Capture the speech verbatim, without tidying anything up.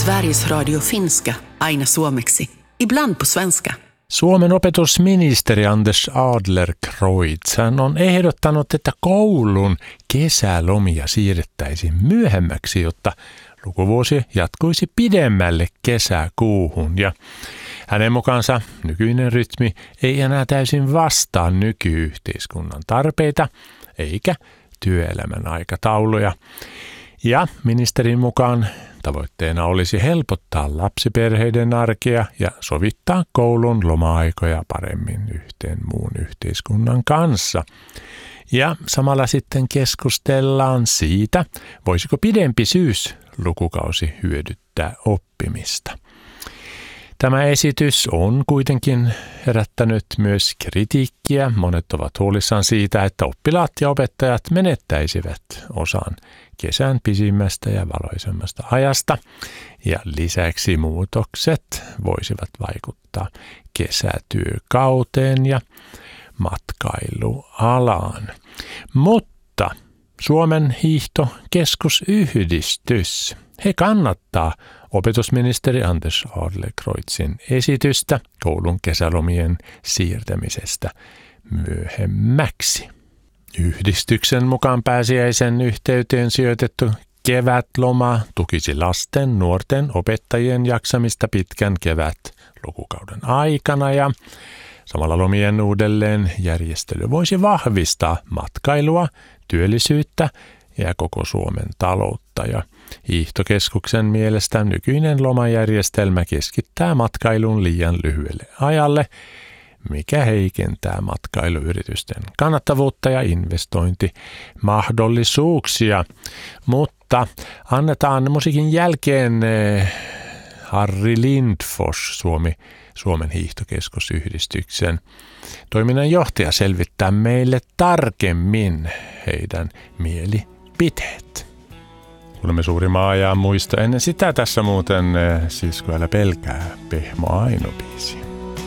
Sveriges Radio finska, aina suomeksi, ibland på svenska. Suomen opetusministeri Anders Adlercreutz on ehdottanut, että koulun kesälomia siirrettäisiin myöhemmäksi, jotta lukuvuosi jatkuisi pidemmälle kesäkuuhun. Ja hänen mukaansa nykyinen rytmi ei enää täysin vastaa nykyyhteiskunnan tarpeita eikä työelämän aikatauluja. Ja ministerin mukaan tavoitteena olisi helpottaa lapsiperheiden arkea ja sovittaa koulun loma-aikoja paremmin yhteen muun yhteiskunnan kanssa. Ja samalla sitten keskustellaan siitä, voisiko pidempi syyslukukausi hyödyttää oppimista. Tämä esitys on kuitenkin herättänyt myös kritiikkiä. Monet ovat huolissaan siitä, että oppilaat ja opettajat menettäisivät osan kesän pisimmästä ja valoisemmasta ajasta. Ja lisäksi muutokset voisivat vaikuttaa kesätyökauteen ja matkailualaan. Mutta Suomen hiihtokeskusyhdistys, he kannattaa opetusministeri Anders Adlercreutzin esitystä koulun kesälomien siirtämisestä myöhemmäksi. Yhdistyksen mukaan pääsiäisen yhteyteen sijoitettu kevätloma tukisi lasten, nuorten, opettajien jaksamista pitkän kevätlukukauden aikana ja samalla lomien uudelleen järjestely voisi vahvistaa matkailua, työllisyyttä ja koko Suomen taloutta. Ja hiihtokeskuksen mielestä nykyinen lomajärjestelmä keskittää matkailun liian lyhyelle ajalle, mikä heikentää matkailuyritysten kannattavuutta ja investointimahdollisuuksia. Mutta annetaan musiikin jälkeen Harri Lindfors, Suomi, Suomen hiihtokeskusyhdistyksen toiminnanjohtaja, selvittää meille tarkemmin heidän mielipiteet. Kuulemme suuri maa ja muisto. Ennen sitä tässä muuten Sisko älä pelkää Pehmo Aino -biisi.